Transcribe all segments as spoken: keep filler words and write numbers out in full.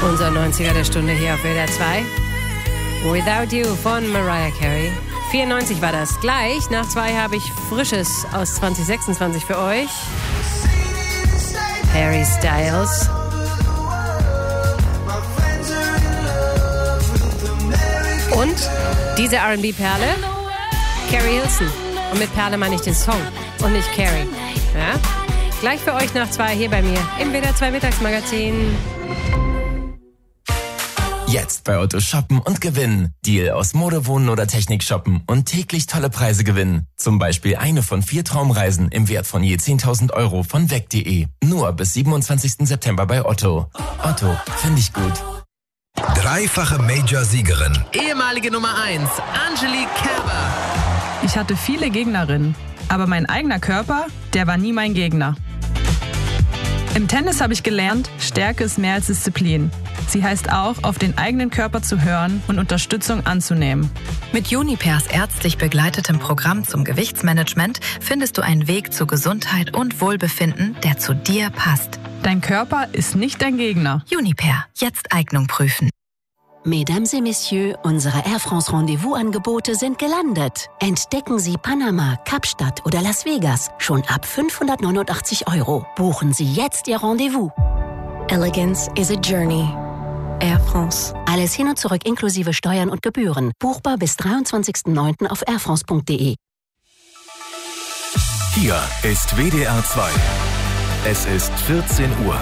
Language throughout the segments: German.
Unser neunziger der Stunde hier auf W D R zwei. Without You von Mariah Carey. vierundneunzig war das. Gleich nach zwei habe ich Frisches aus zwanzig sechsundzwanzig für euch. Harry Styles. Und diese R and B-Perle, Carrie Hilson. Und mit Perle meine ich den Song und nicht Carrie. Ja? Gleich für euch nach zwei hier bei mir im W D R zwei Mittagsmagazin. Jetzt bei Otto shoppen und gewinnen. Deal aus Mode, Wohnen oder Technik shoppen und täglich tolle Preise gewinnen. Zum Beispiel eine von vier Traumreisen im Wert von je zehntausend Euro von weg punkt de. Nur bis siebenundzwanzigsten September bei Otto. Otto, finde ich gut. Dreifache Major-Siegerin. Ehemalige Nummer eins, Angelique Kerber. Ich hatte viele Gegnerinnen, aber mein eigener Körper, der war nie mein Gegner. Im Tennis habe ich gelernt, Stärke ist mehr als Disziplin. Sie heißt auch, auf den eigenen Körper zu hören und Unterstützung anzunehmen. Mit Junipers ärztlich begleitetem Programm zum Gewichtsmanagement findest du einen Weg zu Gesundheit und Wohlbefinden, der zu dir passt. Dein Körper ist nicht dein Gegner. Juniper, jetzt Eignung prüfen. Mesdames et Messieurs, unsere Air France Rendezvous-Angebote sind gelandet. Entdecken Sie Panama, Kapstadt oder Las Vegas schon ab fünfhundertneunundachtzig Euro. Buchen Sie jetzt Ihr Rendezvous. Elegance is a journey. Air France. Alles hin und zurück inklusive Steuern und Gebühren. Buchbar bis dreiundzwanzigsten neunten auf airfrance punkt de. Hier ist W D R zwei. Es ist vierzehn Uhr.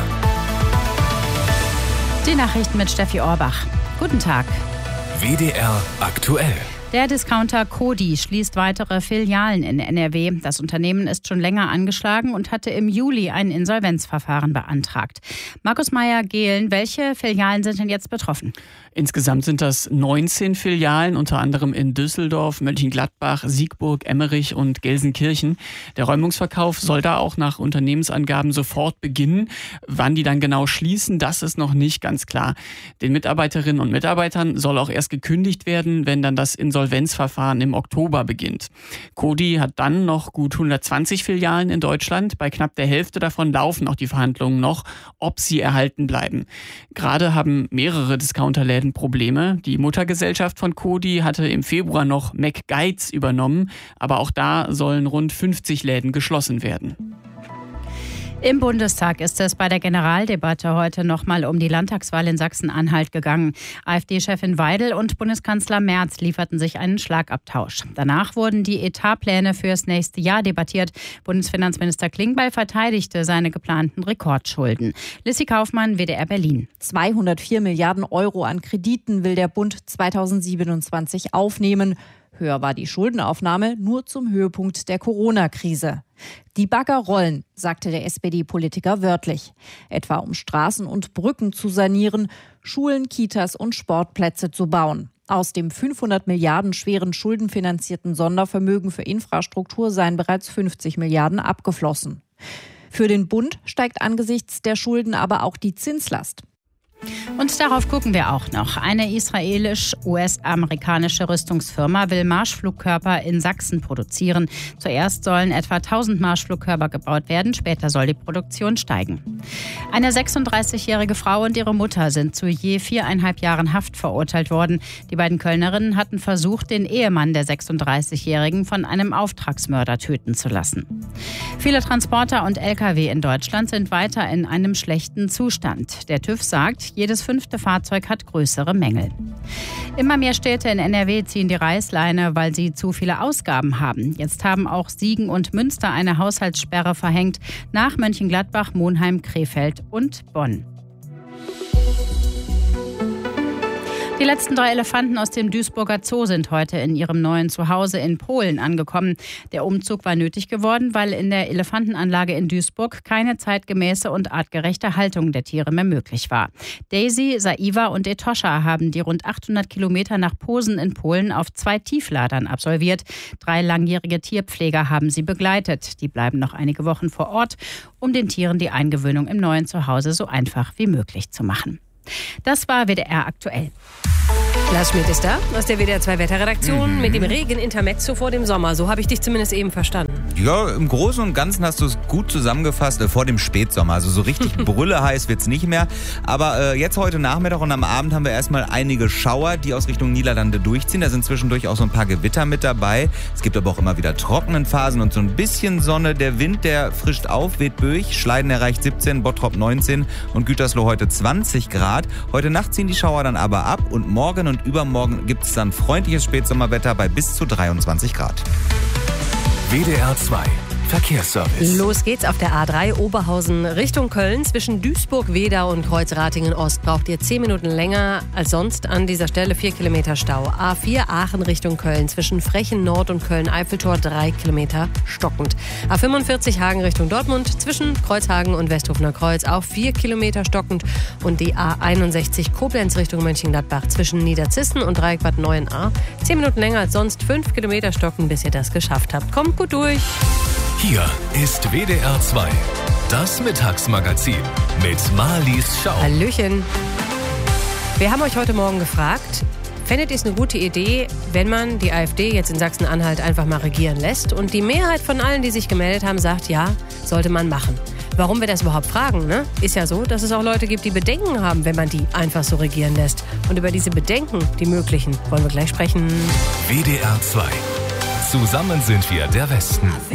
Die Nachrichten mit Steffi Orbach. Guten Tag. W D R aktuell. Der Discounter Coty schließt weitere Filialen in N R W. Das Unternehmen ist schon länger angeschlagen und hatte im Juli ein Insolvenzverfahren beantragt. Markus Meyer-Gehlen, welche Filialen sind denn jetzt betroffen? Insgesamt sind das neunzehn Filialen, unter anderem in Düsseldorf, Mönchengladbach, Siegburg, Emmerich und Gelsenkirchen. Der Räumungsverkauf soll da auch nach Unternehmensangaben sofort beginnen. Wann die dann genau schließen, das ist noch nicht ganz klar. Den Mitarbeiterinnen und Mitarbeitern soll auch erst gekündigt werden, wenn dann das Insolvenzverfahren im Oktober beginnt. Coty hat dann noch gut hundertzwanzig Filialen in Deutschland. Bei knapp der Hälfte davon laufen auch die Verhandlungen noch, ob sie erhalten bleiben. Gerade haben mehrere Discounterläden Probleme. Die Muttergesellschaft von Coty hatte im Februar noch McGuides übernommen, aber auch da sollen rund fünfzig Läden geschlossen werden. Im Bundestag ist es bei der Generaldebatte heute nochmal um die Landtagswahl in Sachsen-Anhalt gegangen. AfD-Chefin Weidel und Bundeskanzler Merz lieferten sich einen Schlagabtausch. Danach wurden die Etatpläne fürs nächste Jahr debattiert. Bundesfinanzminister Klingbeil verteidigte seine geplanten Rekordschulden. Lissy Kaufmann, W D R Berlin. zweihundertvier Milliarden Euro an Krediten will der Bund zweitausendsiebenundzwanzig aufnehmen. Höher war die Schuldenaufnahme nur zum Höhepunkt der Corona-Krise. Die Bagger rollen, sagte der S P D-Politiker wörtlich. Etwa um Straßen und Brücken zu sanieren, Schulen, Kitas und Sportplätze zu bauen. Aus dem fünfhundert Milliarden schweren schuldenfinanzierten Sondervermögen für Infrastruktur seien bereits fünfzig Milliarden abgeflossen. Für den Bund steigt angesichts der Schulden aber auch die Zinslast. Und darauf gucken wir auch noch. Eine israelisch-U S-amerikanische Rüstungsfirma will Marschflugkörper in Sachsen produzieren. Zuerst sollen etwa tausend Marschflugkörper gebaut werden, später soll die Produktion steigen. Eine sechsunddreißigjährige Frau und ihre Mutter sind zu je viereinhalb Jahren Haft verurteilt worden. Die beiden Kölnerinnen hatten versucht, den Ehemann der sechsunddreißigjährigen von einem Auftragsmörder töten zu lassen. Viele Transporter und L K W in Deutschland sind weiter in einem schlechten Zustand. Der TÜV sagt, jedes fünfte Fahrzeug hat größere Mängel. Immer mehr Städte in N R W ziehen die Reißleine, weil sie zu viele Ausgaben haben. Jetzt haben auch Siegen und Münster eine Haushaltssperre verhängt, nach Mönchengladbach, Monheim, Krefeld und Bonn. Die letzten drei Elefanten aus dem Duisburger Zoo sind heute in ihrem neuen Zuhause in Polen angekommen. Der Umzug war nötig geworden, weil in der Elefantenanlage in Duisburg keine zeitgemäße und artgerechte Haltung der Tiere mehr möglich war. Daisy, Saiva und Etosha haben die rund achthundert Kilometer nach Posen in Polen auf zwei Tiefladern absolviert. Drei langjährige Tierpfleger haben sie begleitet. Die bleiben noch einige Wochen vor Ort, um den Tieren die Eingewöhnung im neuen Zuhause so einfach wie möglich zu machen. Das war W D R aktuell. Lars Schmidt ist da, aus der W D R zwei Wetterredaktion, Mhm. mit dem Regen-Intermezzo vor dem Sommer. So habe ich dich zumindest eben verstanden. Ja, im Großen und Ganzen hast du es gut zusammengefasst, äh, vor dem Spätsommer. Also so richtig Brülle heiß wird's nicht mehr. Aber äh, jetzt heute Nachmittag und am Abend haben wir erstmal einige Schauer, die aus Richtung Niederlande durchziehen. Da sind zwischendurch auch so ein paar Gewitter mit dabei. Es gibt aber auch immer wieder trockenen Phasen und so ein bisschen Sonne. Der Wind, der frischt auf, weht durch. Schleiden erreicht siebzehn, Bottrop neunzehn und Gütersloh heute zwanzig Grad. Heute Nacht ziehen die Schauer dann aber ab und morgen und übermorgen gibt es dann freundliches Spätsommerwetter bei bis zu dreiundzwanzig Grad. W D R zwei Verkehrsservice. Los geht's auf der A drei Oberhausen Richtung Köln. Zwischen Duisburg-Wedau und Kreuzratingen-Ost braucht ihr zehn Minuten länger als sonst an dieser Stelle. vier Kilometer Stau. A vier Aachen Richtung Köln. Zwischen Frechen Nord und Köln-Eiffeltor drei Kilometer stockend. A fünfundvierzig Hagen Richtung Dortmund. Zwischen Kreuzhagen und Westhofener Kreuz auch vier Kilometer stockend. Und die A einundsechzig Koblenz Richtung Mönchengladbach. Zwischen Niederzissen und Dreieckbad Neuenahr. zehn Minuten länger als sonst. fünf Kilometer stockend, bis ihr das geschafft habt. Kommt gut durch. Hier ist W D R zwei, das Mittagsmagazin mit Marlies Schau. Hallöchen. Wir haben euch heute Morgen gefragt, fändet ihr es eine gute Idee, wenn man die AfD jetzt in Sachsen-Anhalt einfach mal regieren lässt? Und die Mehrheit von allen, die sich gemeldet haben, sagt, ja, sollte man machen. Warum wir das überhaupt fragen, ne? Ist ja so, dass es auch Leute gibt, die Bedenken haben, wenn man die einfach so regieren lässt. Und über diese Bedenken, die möglichen, wollen wir gleich sprechen. W D R zwei. Zusammen sind wir der Westen.